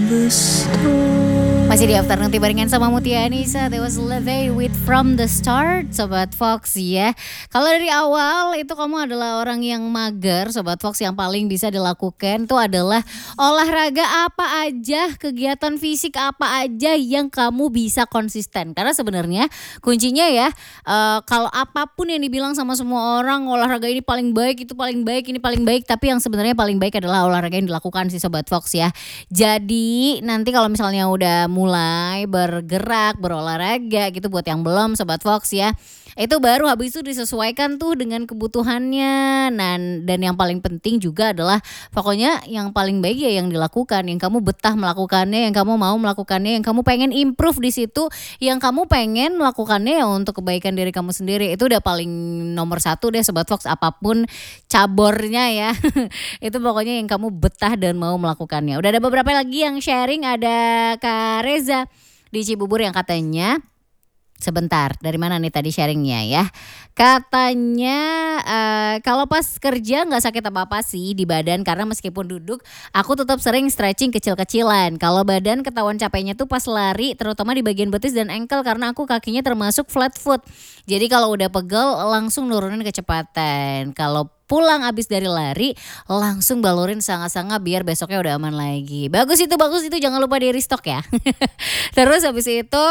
the start. Masih di Afternoon Tea barengan sama Mutia Anissa. That was Leve with From the Start, Sobat Fox ya. Kalau dari awal itu kamu adalah orang yang mager, Sobat Fox, yang paling bisa dilakukan itu adalah olahraga apa aja, kegiatan fisik apa aja yang kamu bisa konsisten. Karena sebenarnya kuncinya ya, kalau apapun yang dibilang sama semua orang, olahraga ini paling baik, itu paling baik, ini paling baik, tapi yang sebenarnya paling baik adalah olahraga yang dilakukan sih Sobat Fox ya. Jadi nanti kalau misalnya udah mulai bergerak, berolahraga gitu, buat yang belum Sobat Fox ya, itu baru habis itu disesuaikan tuh dengan kebutuhannya. Dan yang paling penting juga adalah pokoknya yang paling baik ya yang dilakukan, yang kamu betah melakukannya, yang kamu mau melakukannya, yang kamu pengen improve di situ, yang kamu pengen melakukannya ya untuk kebaikan diri kamu sendiri. Itu udah paling nomor satu deh Sobat Fox, apapun cabornya ya. Itu pokoknya yang kamu betah dan mau melakukannya. Udah ada beberapa lagi yang sharing, ada Kak Reza di Cibubur yang katanya, sebentar, dari mana nih tadi sharingnya ya? Katanya kalau pas kerja gak sakit apa-apa sih di badan, karena meskipun duduk aku tetap sering stretching kecil-kecilan. Kalau badan ketahuan capeknya tuh pas lari, terutama di bagian betis dan ankle, karena aku kakinya termasuk flat foot. Jadi kalau udah pegel langsung nurunin kecepatan. Kalau pulang abis dari lari langsung balurin sanga-sanga biar besoknya udah aman lagi. Bagus itu, jangan lupa di restock ya. Terus habis itu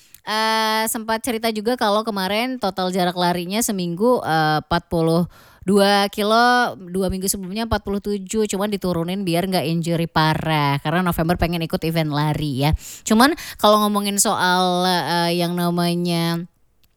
sempat cerita juga kalau kemarin total jarak larinya seminggu 42 kilo, 2 minggu sebelumnya 47, cuman diturunin biar gak injury parah, karena November pengen ikut event lari ya. Cuman kalau ngomongin soal yang namanya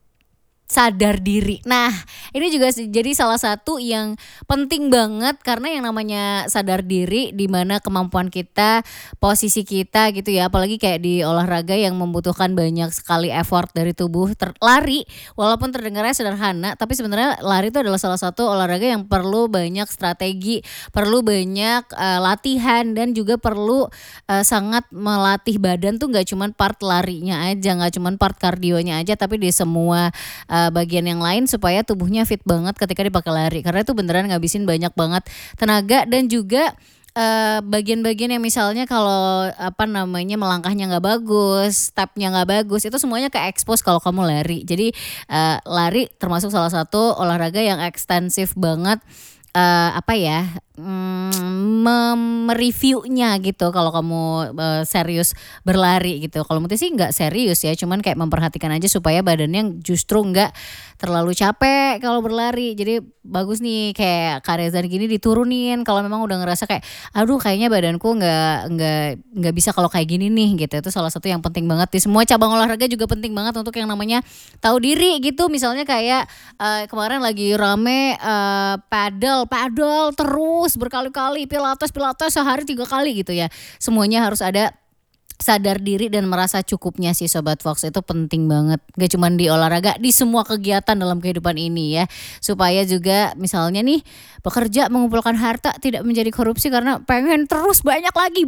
sadar diri. Nah, ini juga jadi salah satu yang penting banget, karena yang namanya sadar diri, di mana kemampuan kita, posisi kita gitu ya, apalagi kayak di olahraga yang membutuhkan banyak sekali effort dari tubuh. Lari walaupun terdengarnya sederhana, tapi sebenarnya lari itu adalah salah satu olahraga yang perlu banyak strategi, perlu banyak latihan, dan juga perlu sangat melatih badan tuh gak cuman part larinya aja, gak cuman part kardionya aja, tapi di semua bagian yang lain supaya tubuhnya fit banget ketika dipakai lari, karena itu beneran ngabisin banyak banget tenaga. Dan juga bagian-bagian yang misalnya kalau melangkahnya nggak bagus, stepnya nggak bagus, itu semuanya ke expose kalau kamu lari. Jadi lari termasuk salah satu olahraga yang ekstensif banget mereviewnya gitu kalau kamu serius berlari gitu. Kalau Muti sih nggak serius ya, cuman kayak memperhatikan aja supaya badannya justru nggak terlalu capek kalau berlari. Jadi bagus nih kayak Kak Reza gini diturunin kalau memang udah ngerasa kayak aduh kayaknya badanku nggak bisa kalau kayak gini nih gitu. Itu salah satu yang penting banget di semua cabang olahraga, juga penting banget untuk yang namanya tahu diri gitu. Misalnya kayak kemarin lagi rame paddle terus berkali-kali, pilates sehari 3 kali gitu ya. Semuanya harus ada sadar diri dan merasa cukupnya sih Sobat Fox. Itu penting banget, gak cuma di olahraga, di semua kegiatan dalam kehidupan ini ya. Supaya juga misalnya nih bekerja mengumpulkan harta tidak menjadi korupsi karena pengen terus banyak lagi.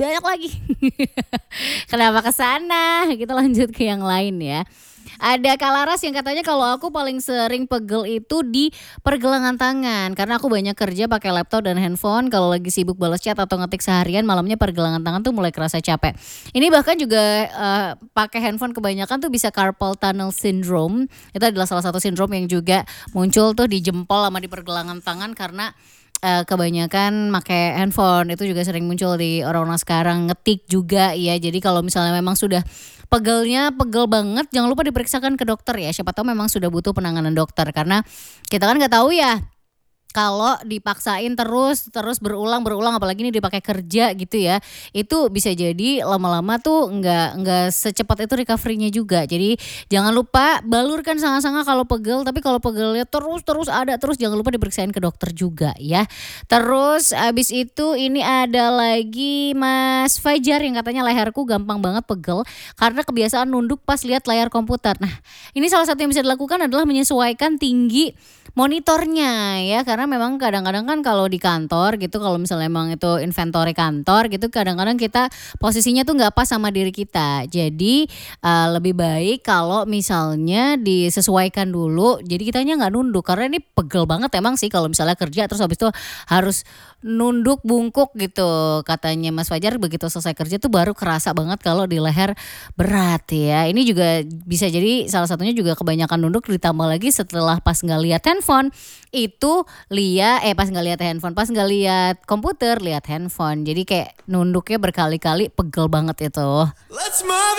Kenapa kesana? Kita lanjut ke yang lain ya. Ada Kalaras yang katanya kalau aku paling sering pegel itu di pergelangan tangan, karena aku banyak kerja pakai laptop dan handphone. Kalau lagi sibuk balas chat atau ngetik seharian, malamnya pergelangan tangan tuh mulai kerasa capek. Ini bahkan juga pakai handphone kebanyakan tuh bisa carpal tunnel syndrome. Itu adalah salah satu sindrom yang juga muncul tuh di jempol sama di pergelangan tangan karena kebanyakan pakai handphone. Itu juga sering muncul di orang-orang sekarang, ngetik juga ya. Jadi kalau misalnya memang sudah pegel banget, jangan lupa diperiksakan ke dokter ya. Siapa tahu memang sudah butuh penanganan dokter, karena kita kan nggak tahu ya. Kalau dipaksain terus berulang apalagi ini dipakai kerja gitu ya, itu bisa jadi lama-lama tuh nggak secepat itu recovery-nya juga. Jadi jangan lupa balurkan sanga-sanga kalau pegel, tapi kalau pegelnya terus ada jangan lupa diperiksain ke dokter juga ya. Terus abis itu ini ada lagi Mas Fajar yang katanya leherku gampang banget pegel karena kebiasaan nunduk pas lihat layar komputer. Nah, ini salah satu yang bisa dilakukan adalah menyesuaikan tinggi monitornya ya, karena karena memang kadang-kadang kan kalau di kantor gitu, kalau misalnya emang itu inventory kantor gitu, kadang-kadang kita posisinya tuh nggak pas sama diri kita. Jadi lebih baik kalau misalnya disesuaikan dulu, jadi kitanya nggak nunduk. Karena ini pegel banget emang sih kalau misalnya kerja terus habis itu harus nunduk bungkuk gitu. Katanya Mas Fajar begitu selesai kerja tuh baru kerasa banget kalau di leher berat ya. Ini juga bisa jadi salah satunya juga kebanyakan nunduk ditambah lagi setelah pas nggak lihat handphone itu pas nggak lihat handphone, pas nggak lihat komputer lihat handphone. Jadi kayak nunduknya berkali-kali pegel banget itu. Let's move